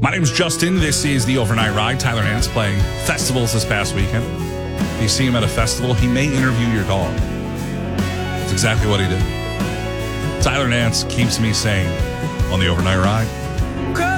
My name's Justin. This is the Overnight Ride. Tyler Nance playing festivals this past weekend. If you see him at a festival, he may interview your dog. That's exactly what he did. Tyler Nance keeps me sane on the Overnight Ride.